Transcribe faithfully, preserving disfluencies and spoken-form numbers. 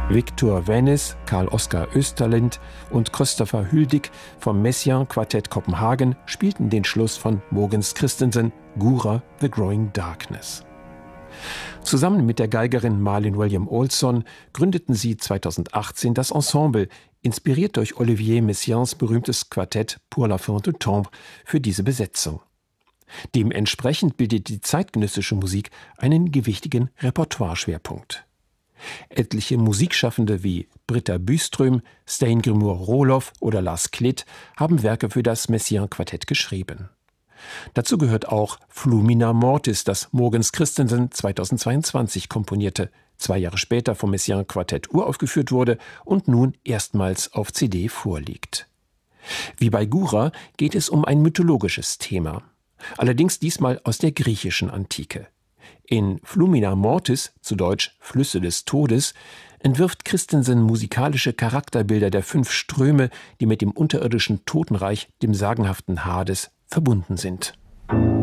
Viktor Wennes, Karl Oskar Österlind und Christopher Hüldig vom Messiaen Quartett Kopenhagen spielten den Schluss von Mogens Christensen, Gura, The Growing Darkness. Zusammen mit der Geigerin Malin William Olsson gründeten sie zweitausendachtzehn das Ensemble, inspiriert durch Olivier Messiaens berühmtes Quartett Pour la fin du temps für diese Besetzung. Dementsprechend bildet die zeitgenössische Musik einen gewichtigen Repertoireschwerpunkt. Etliche Musikschaffende wie Britta Byström, Steingrimur Rohloff oder Lars Klett haben Werke für das Messiaen-Quartett geschrieben. Dazu gehört auch Flumina Mortis, das Mogens Christensen zweitausendzweiundzwanzig komponierte, zwei Jahre später vom Messiaen-Quartett uraufgeführt wurde und nun erstmals auf C D vorliegt. Wie bei Gura geht es um ein mythologisches Thema, allerdings diesmal aus der griechischen Antike. In Flumina Mortis, zu Deutsch Flüsse des Todes, entwirft Christensen musikalische Charakterbilder der fünf Ströme, die mit dem unterirdischen Totenreich, dem sagenhaften Hades, verbunden sind.